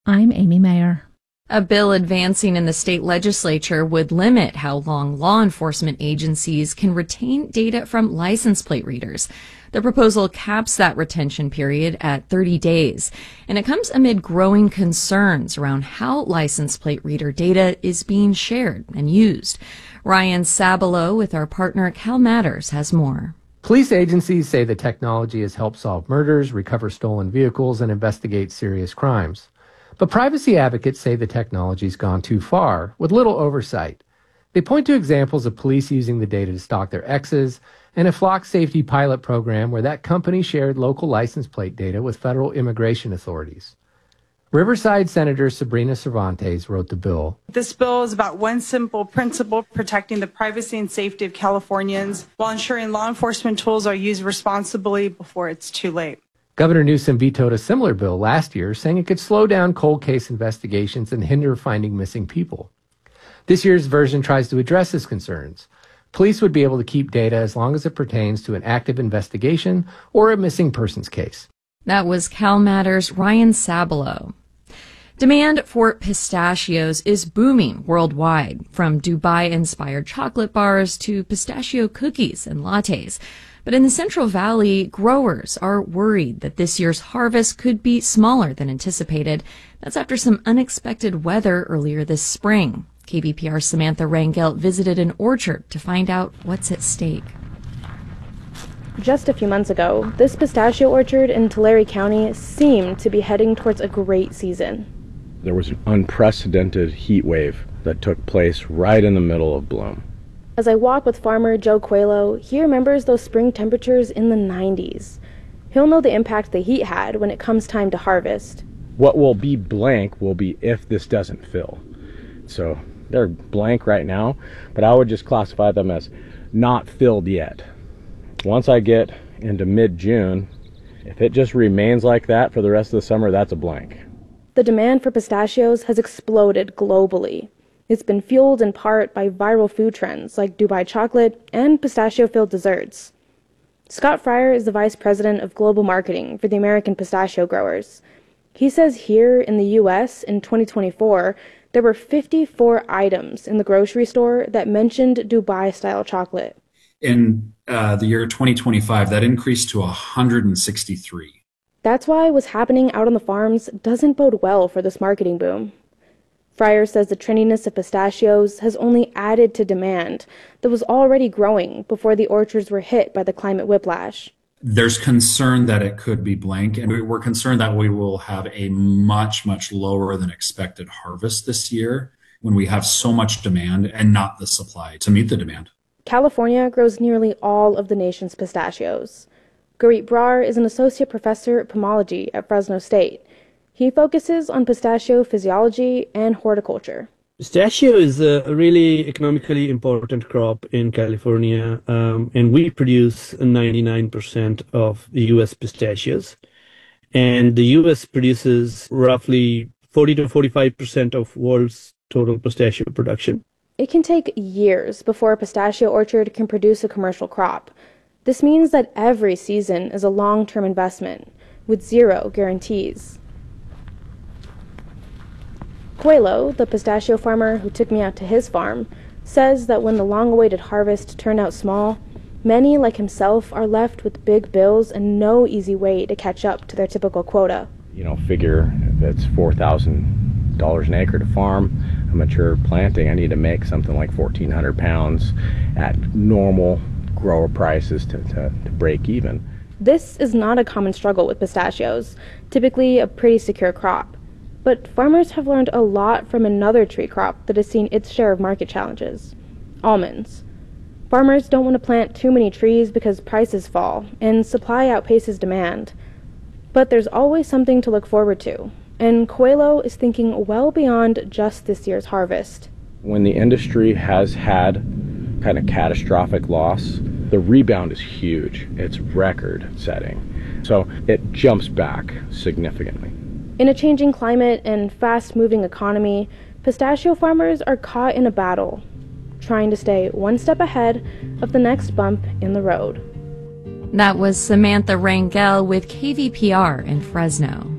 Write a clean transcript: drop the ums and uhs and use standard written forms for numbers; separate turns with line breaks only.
I'm Amy Mayer.
A bill advancing in the state legislature would limit how long law enforcement agencies can retain data from license plate readers. The proposal caps that retention period at 30 days, and it comes amid growing concerns around how license plate reader data is being shared and used. Ryan Sabalow with our partner CalMatters has more.
Police agencies say the technology has helped solve murders, recover stolen vehicles, and investigate serious crimes. But privacy advocates say the technology's gone too far, with little oversight. They point to examples of police using the data to stalk their exes, and a flock safety pilot program where that company shared local license plate data with federal immigration authorities. Riverside Senator Sabrina Cervantes wrote the bill.
This bill is about one simple principle: protecting the privacy and safety of Californians while ensuring law enforcement tools are used responsibly before it's too late.
Governor Newsom vetoed a similar bill last year, saying it could slow down cold case investigations and hinder finding missing people. This year's version tries to address his concerns. Police would be able to keep data as long as it pertains to an active investigation or a missing persons case.
That was CalMatters' Ryan Sabalow. Demand for pistachios is booming worldwide, from Dubai-inspired chocolate bars to pistachio cookies and lattes. But in the Central Valley, growers are worried that this year's harvest could be smaller than anticipated. That's after some unexpected weather earlier this spring. KVPR's Samantha Rangel visited an orchard to find out what's at stake.
Just a few months ago, this pistachio orchard in Tulare County seemed to be heading towards a great season.
There was an unprecedented heat wave that took place right in the middle of bloom.
As I walk with farmer Joe Coelho, he remembers those spring temperatures in the 90s. He'll know the impact the heat had when it comes time to harvest.
What will be blank will be if this doesn't fill. So they're blank right now, but I would just classify them as not filled yet. Once I get into mid-June, if it just remains like that for the rest of the summer, that's a blank.
The demand for pistachios has exploded globally. It's been fueled in part by viral food trends like Dubai chocolate and pistachio-filled desserts. Scott Fryer is the vice president of global marketing for the American Pistachio Growers. He says here in the U.S. in 2024, there were 54 items in the grocery store that mentioned Dubai-style chocolate.
In the year 2025, that increased to 163.
That's why what's happening out on the farms doesn't bode well for this marketing boom. Fryer says the trendiness of pistachios has only added to demand that was already growing before the orchards were hit by the climate whiplash.
There's concern that it could be blank, and we're concerned that we will have a much, much lower than expected harvest this year when we have so much demand and not the supply to meet the demand.
California grows nearly all of the nation's pistachios. Garit Brar is an associate professor of pomology at Fresno State. He focuses on pistachio physiology and horticulture.
Pistachio is a really economically important crop in California, and we produce 99% of the U.S. pistachios. And the U.S. produces roughly 40 to 45% of world's total pistachio production.
It can take years before a pistachio orchard can produce a commercial crop. This means that every season is a long-term investment with zero guarantees. Coelho, the pistachio farmer who took me out to his farm, says that when the long-awaited harvest turned out small, many like himself are left with big bills and no easy way to catch up to their typical quota.
Figure that's $4,000 an acre to farm a mature planting. I need to make something like 1,400 pounds at normal grower prices to break even.
This is not a common struggle with pistachios, typically a pretty secure crop. But farmers have learned a lot from another tree crop that has seen its share of market challenges: almonds. Farmers don't want to plant too many trees because prices fall and supply outpaces demand. But there's always something to look forward to, and Coelho is thinking well beyond just this year's harvest.
When the industry has had kind of catastrophic loss, the rebound is huge. It's record-setting. So it jumps back significantly.
In a changing climate and fast-moving economy, pistachio farmers are caught in a battle, trying to stay one step ahead of the next bump in the road.
That was Samantha Rangel with KVPR in Fresno.